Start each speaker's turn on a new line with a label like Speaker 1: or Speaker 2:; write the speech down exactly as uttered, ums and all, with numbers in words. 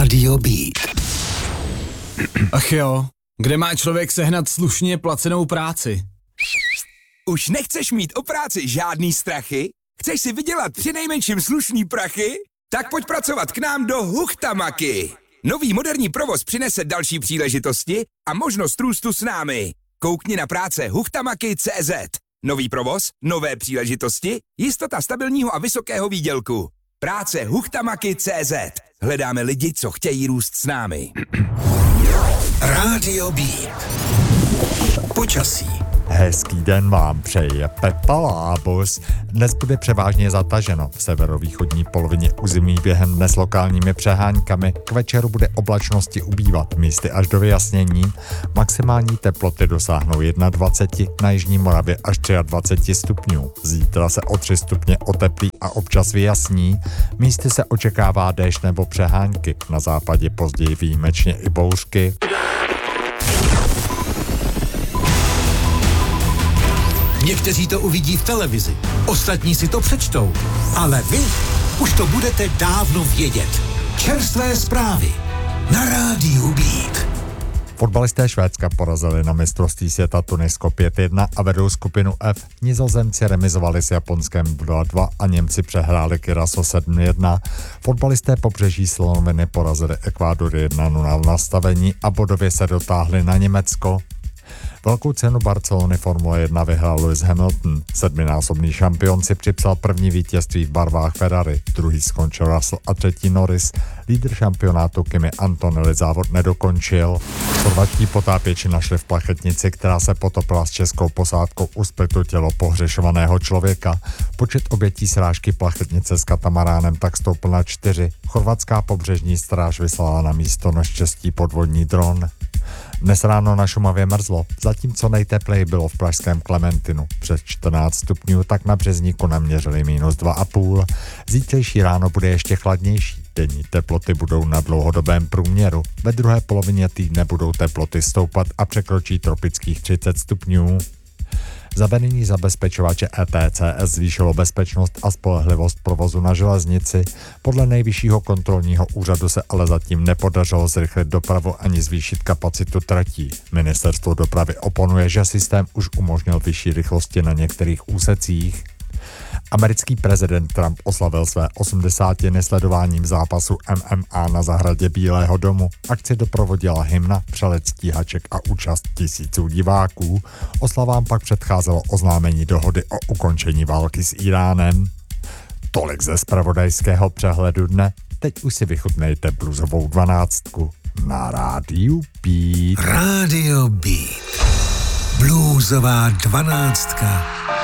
Speaker 1: Rádio Beat.
Speaker 2: Ach jo, kde má člověk sehnat slušně placenou práci?
Speaker 3: Už nechceš mít o práci žádný strachy? Chceš si vydělat přinejmenším slušný prachy? Tak pojď pracovat k nám do Huchtamaky. Nový moderní provoz přinese další příležitosti a možnost růstu s námi. Koukni na práce huchtamaky tečka cé zet. Nový provoz, nové příležitosti, jistota stabilního a vysokého výdělku. Práce huchtamaky tečka cé zet. Hledáme lidi, co chtějí růst s námi.
Speaker 1: Rádio Beat. Počasí.
Speaker 4: Hezký den vám přeje Pepa Lábus. Dnes bude převážně zataženo. V severovýchodní polovině území během dnes lokálními přeháňkami. K večeru bude oblačnosti ubývat, místy až do vyjasnění. Maximální teploty dosáhnou dvacet jedna, na jižní Moravě až dvacet tři stupňů. Zítra se o tři stupně oteplí a občas vyjasní. Místy se očekává déšť nebo přehánky. Na západě později výjimečně i bouřky.
Speaker 1: Někteří to uvidí v televizi, ostatní si to přečtou, ale vy už to budete dávno vědět. Čerstvé zprávy na Rádiu Beat.
Speaker 4: Fotbalisté Švédska porazili na mistrovství světa Tunisko pět jedna a vedou skupinu F. Nizozemci remizovali s Japonskem dva dva a Němci přehráli Kyraso sedm jedna. Fotbalisté pobřeží Slonoviny porazili Ekvádor jedna nula v nastavení a bodově se dotáhli na Německo. Velkou cenu Barcelony Formule jedna vyhrál Lewis Hamilton. Sedminásobný šampion si připsal první vítězství v barvách Ferrari, druhý skončil Russell a třetí Norris. Lídr šampionátu Kimi Antonelli závod nedokončil. Chorvatští potápěči našli v plachetnici, která se potopila s českou posádkou u Splitu, tělo pohřešovaného člověka. Počet obětí srážky plachetnice s katamaránem tak stoupl na čtyři. Chorvatská pobřežní stráž vyslala na místo naštěstí podvodní dron. Dnes ráno na Šumavě mrzlo, zatímco nejtepleji bylo v pražském Klementinu přes čtrnáct stupňů, tak na Březníku naměřili minus dva a půl. Zítřejší ráno bude ještě chladnější, denní teploty budou na dlouhodobém průměru. Ve druhé polovině týdne budou teploty stoupat a překročí tropických třicet stupňů. Zavedení zabezpečovače E T C S zvýšilo bezpečnost a spolehlivost provozu na železnici. Podle Nejvyššího kontrolního úřadu se ale zatím nepodařilo zrychlit dopravu ani zvýšit kapacitu tratí. Ministerstvo dopravy oponuje, že systém už umožnil vyšší rychlosti na některých úsecích. Americký prezident Trump oslavil své osmdesátiny sledováním zápasu M M A na zahradě Bílého domu. Akci doprovodila hymna, přelet stíhaček a účast tisíců diváků. Oslavám pak předcházelo oznámení dohody o ukončení války s Iránem. Tolik ze zpravodajského přehledu dne. Teď už si vychutnejte bluesovou dvanáctku na Rádiu Beat.
Speaker 1: Rádio Beat. Bluesová dvanáctka.